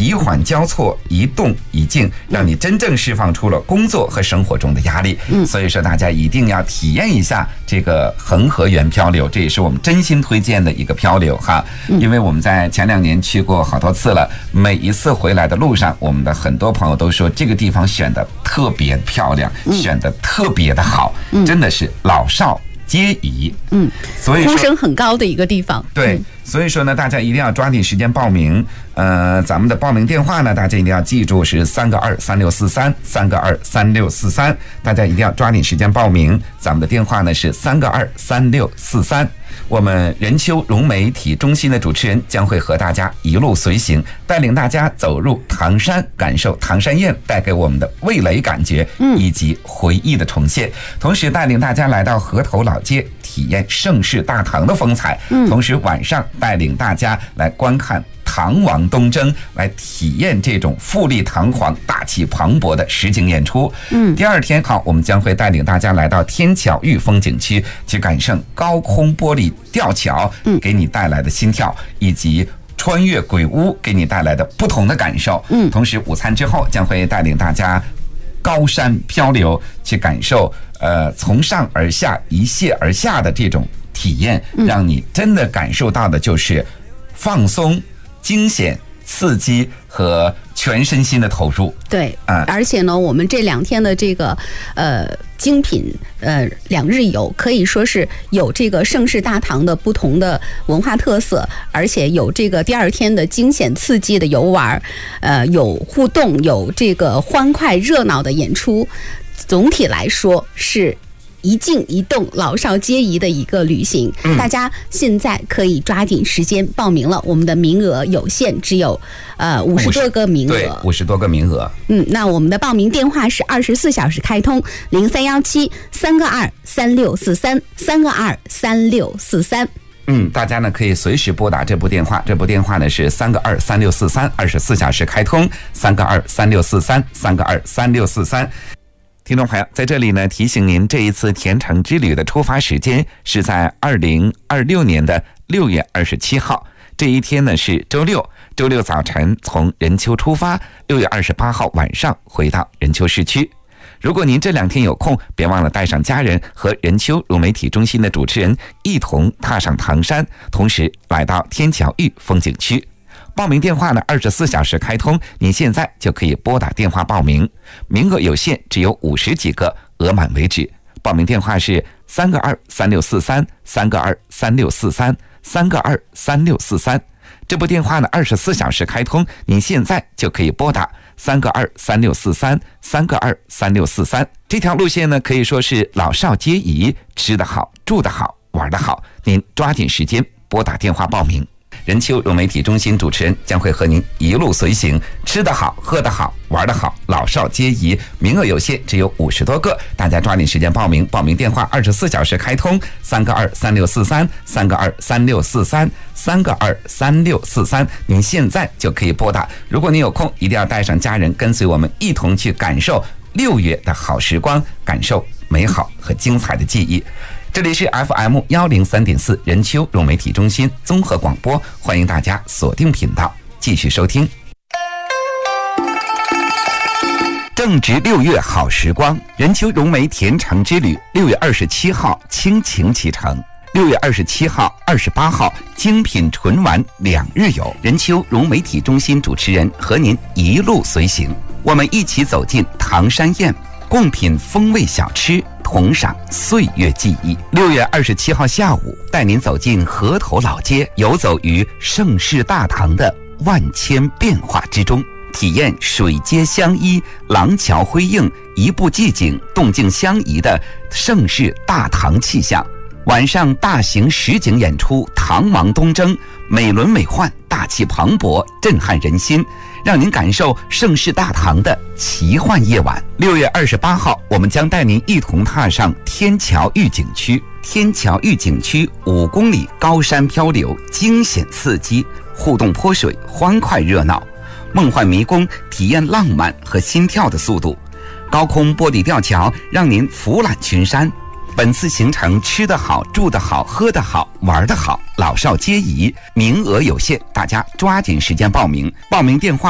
急缓交错，一动一静，让你真正释放出了工作和生活中的压力。所以说大家一定要体验一下这个恒河源漂流，这也是我们真心推荐的一个漂流哈。因为我们在前2年去过好多次了，每一次回来的路上，我们的很多朋友都说这个地方选的特别漂亮，选的特别的好，真的是老少皆宜。所以说呼声很高的一个地方。 对，所以说呢，大家一定要抓紧时间报名。咱们的报名电话呢，大家一定要记住是3223643，3223643，大家一定要抓紧时间报名。咱们的电话呢是3223643。我们任丘融媒体中心的主持人将会和大家一路随行，带领大家走入唐山，感受唐山宴带给我们的味蕾感觉以及回忆的重现，同时带领大家来到河头老街，体验盛世大唐的风采，同时晚上带领大家来观看唐王东征，来体验这种富丽堂皇、大气磅礴的实景演出。第2天好，我们将会带领大家来到天桥峪风景区，去感受高空玻璃吊桥给你带来的心跳，以及穿越鬼屋给你带来的不同的感受。同时午餐之后将会带领大家高山漂流，去感受从上而下、一泻而下的这种体验，让你真的感受到的就是放松、惊险、刺激和全身心的投入。 对，而且呢，我们这2天的这个精品2日游可以说是有这个盛世大唐的不同的文化特色，而且有这个第2天的惊险刺激的游玩，有互动，有这个欢快热闹的演出。总体来说是一静一动，老少皆宜的一个旅行。大家现在可以抓紧时间报名了，我们的名额有限，只有50多个名额。 对，50多个名额。 那我们的报名电话是24小时开通，0317-322-3643，322-3643。 大家呢可以随时拨打这部电话，这部电话呢是322-3643，24小时开通，322-3643，322-3643。听众朋友，在这里呢提醒您，这一次甜橙之旅的出发时间是在2026年的6月27号，这一天呢是周六早晨从任丘出发，6月28号晚上回到任丘市区。如果您这2天有空，别忘了带上家人和任丘融媒体中心的主持人一同踏上唐山，同时来到天桥峪风景区。报名电话呢24小时开通，您现在就可以拨打电话报名，名额有限，只有50几个，额满为止。报名电话是322-3643，322-3643，322-3643。这部电话呢24小时开通，您现在就可以拨打322-3643，322-3643。这条路线呢可以说是老少皆宜，吃得好，住得好，玩得好，您抓紧时间拨打电话报名。任丘融媒体中心主持人将会和您一路随行，吃得好，喝得好，玩得好，老少皆宜，名额有限，只有50多个，大家抓紧时间报名。报名电话24小时开通，322-3643，322-3643，322-3643，您现在就可以拨打。如果您有空，一定要带上家人，跟随我们一同去感受6月的好时光，感受美好和精彩的记忆。这里是 FM103.4 任丘融媒体中心综合广播，欢迎大家锁定频道继续收听。正值6月好时光，任丘融媒甜橙之旅6月27号倾情启程，6月27号、28号精品纯玩2日游，任丘融媒体中心主持人和您一路随行，我们一起走进唐山宴，共品风味小吃，同赏岁月记忆。6月27号下午，带您走进河头老街，游走于盛世大唐的万千变化之中，体验水街相依、廊桥辉映、一步寂静、动静相宜的盛世大唐气象。晚上大型实景演出《唐王东征》，美轮美奂，大气磅礴，震撼人心，让您感受盛世大唐的奇幻夜晚。6月28号，我们将带您一同踏上天桥峪景区。天桥峪景区5公里高山漂流，惊险刺激，互动泼水，欢快热闹，梦幻迷宫，体验浪漫和心跳的速度。高空玻璃吊桥让您俯览群山。本次行程吃得好，住得好，喝得好，玩得好，老少皆宜，名额有限，大家抓紧时间报名。报名电话